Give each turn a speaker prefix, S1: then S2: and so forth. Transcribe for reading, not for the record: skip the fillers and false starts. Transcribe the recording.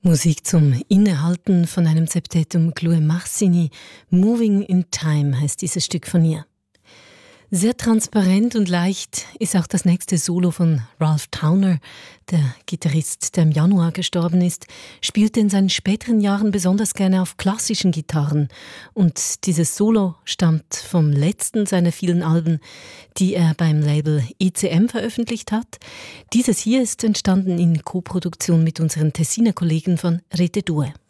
S1: Musik zum Innehalten von einem Septetum Chloé Marcini. Moving in Time heißt dieses Stück von ihr. Sehr transparent und leicht ist auch das nächste Solo von Ralph Towner. Der Gitarrist, der im Januar gestorben ist, spielte in seinen späteren Jahren besonders gerne auf klassischen Gitarren. Und dieses Solo stammt vom letzten seiner vielen Alben, die er beim Label ECM veröffentlicht hat. Dieses hier ist entstanden in Koproduktion mit unseren Tessiner Kollegen von Rete Due.